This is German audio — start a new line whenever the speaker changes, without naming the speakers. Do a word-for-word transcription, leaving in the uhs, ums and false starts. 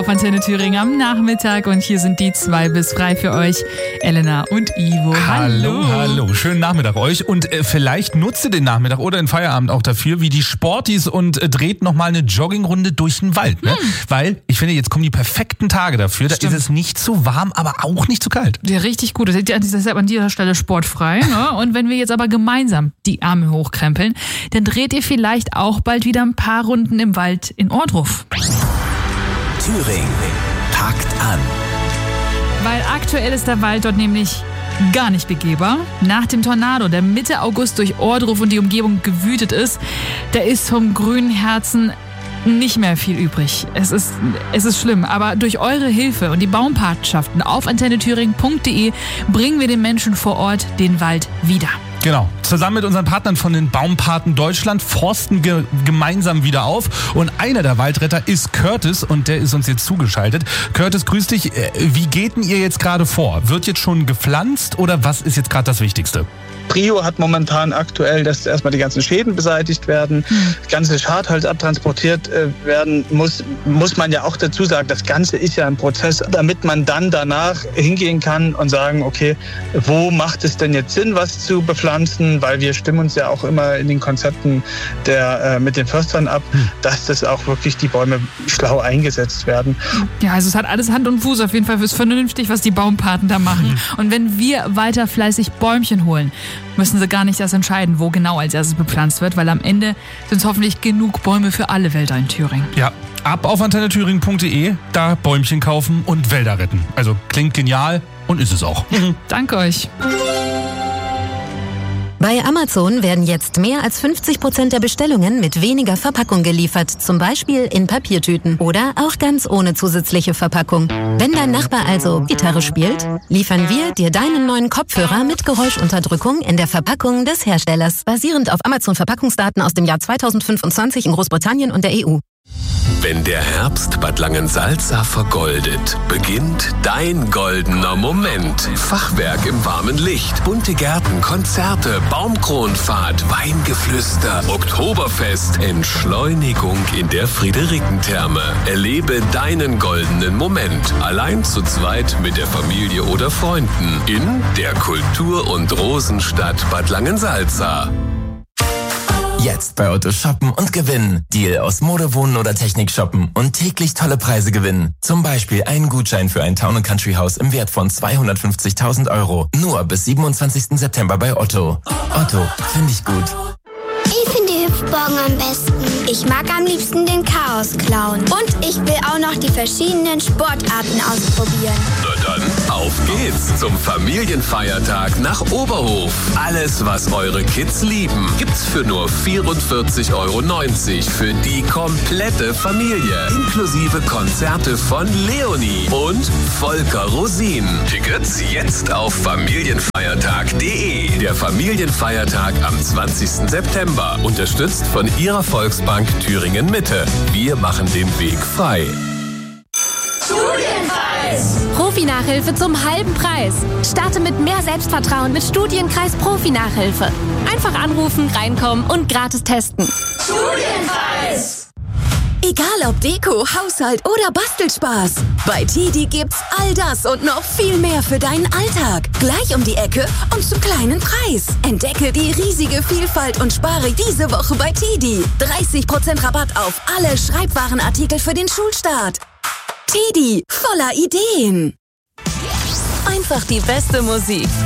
auf Antenne Thüringen am Nachmittag und hier sind die zwei bis frei für euch, Elena und Ivo.
Hallo, hallo, hallo. Schönen Nachmittag euch und äh, vielleicht nutzt ihr den Nachmittag oder den Feierabend auch dafür, wie die Sportis und äh, dreht nochmal eine Joggingrunde durch den Wald. Ne? Hm. Weil, ich finde, jetzt kommen die perfekten Tage dafür, da
Stimmt.
ist es nicht zu warm, aber auch nicht zu kalt.
Ja, richtig gut. Das ist deshalb an dieser Stelle sportfrei. Ne? Und wenn wir jetzt aber gemeinsam die Arme hochkrempeln, dann dreht ihr vielleicht auch bald wieder ein paar Runden im Wald in Ohrdruf.
Thüringen packt an.
Weil aktuell ist der Wald dort nämlich gar nicht begehbar. Nach dem Tornado, der Mitte August durch Ohrdruf und die Umgebung gewütet ist, da ist vom grünen Herzen nicht mehr viel übrig. Es ist, es ist schlimm, aber durch eure Hilfe und die Baumpatenschaften auf antenne thüringen punkt de bringen wir den Menschen vor Ort den Wald wieder.
Genau. Zusammen mit unseren Partnern von den Baumpaten Deutschland forsten ge- gemeinsam wieder auf. Und einer der Waldretter ist Curtis und der ist uns jetzt zugeschaltet. Curtis, grüß dich. Wie geht denn ihr jetzt gerade vor? Wird jetzt schon gepflanzt oder was ist jetzt gerade das Wichtigste?
Prio hat momentan aktuell, dass erstmal die ganzen Schäden beseitigt werden, mhm. das ganze Schadholz abtransportiert äh, werden muss, muss man ja auch dazu sagen, das Ganze ist ja ein Prozess, damit man dann danach hingehen kann und sagen, okay, wo macht es denn jetzt Sinn, was zu bepflanzen, weil wir stimmen uns ja auch immer in den Konzepten der, äh, mit den Förstern ab, mhm. dass das auch wirklich die Bäume schlau eingesetzt werden.
Ja, also es hat alles Hand und Fuß, auf jeden Fall ist vernünftig, was die Baumpaten da machen. Mhm. Und wenn wir weiter fleißig Bäumchen holen, müssen sie gar nicht erst entscheiden, wo genau als erstes bepflanzt wird, weil am Ende sind es hoffentlich genug Bäume für alle Wälder in Thüringen.
Ja, ab auf antenne thüringen punkt de, da Bäumchen kaufen und Wälder retten. Also klingt genial und ist es auch.
Danke euch.
Bei Amazon werden jetzt mehr als fünfzig Prozent der Bestellungen mit weniger Verpackung geliefert, zum Beispiel in Papiertüten oder auch ganz ohne zusätzliche Verpackung. Wenn dein Nachbar also Gitarre spielt, liefern wir dir deinen neuen Kopfhörer mit Geräuschunterdrückung in der Verpackung des Herstellers, basierend auf Amazon-Verpackungsdaten aus dem Jahr zweitausendfünfundzwanzig in Großbritannien und der E U.
Wenn der Herbst Bad Langensalza vergoldet, beginnt dein goldener Moment. Fachwerk im warmen Licht, bunte Gärten, Konzerte, Baumkronfahrt, Weingeflüster, Oktoberfest, Entschleunigung in der Friederikentherme. Erlebe deinen goldenen Moment, allein zu zweit mit der Familie oder Freunden in der Kultur- und Rosenstadt Bad Langensalza.
Jetzt bei Otto shoppen und gewinnen. Deal aus Mode, Wohnen oder Technik shoppen und täglich tolle Preise gewinnen. Zum Beispiel einen Gutschein für ein Town and Country Haus im Wert von zweihundertfünfzigtausend Euro. Nur bis siebenundzwanzigsten September bei Otto. Otto, finde ich gut.
Ich finde die Hüpfburgen am besten. Ich mag am liebsten den Chaos-Clown. Und ich will auch noch die verschiedenen Sportarten ausprobieren.
Na dann, auf geht's zum Familienfeiertag nach Oberhof. Alles, was eure Kids lieben, gibt's für nur vierundvierzig Euro neunzig für die komplette Familie. Inklusive Konzerte von Leonie und Volker Rosin. Tickets jetzt auf familienfeiertag punkt de. Der Familienfeiertag am zwanzigsten September. Unterstützt von Ihrer Volksbank Thüringen Mitte. Wir machen den Weg frei.
Studienkreis! Profi-Nachhilfe zum halben Preis. Starte mit mehr Selbstvertrauen mit Studienkreis Profi-Nachhilfe. Einfach anrufen, reinkommen und gratis testen.
Studienkreis! Egal ob Deko, Haushalt oder Bastelspaß. Bei Tidi gibt's all das und noch viel mehr für deinen Alltag. Gleich um die Ecke und zum kleinen Preis. Entdecke die riesige Vielfalt und spare diese Woche bei Tidi. dreißig Prozent Rabatt auf alle Schreibwarenartikel für den Schulstart. Tidi, voller Ideen. Einfach die beste Musik.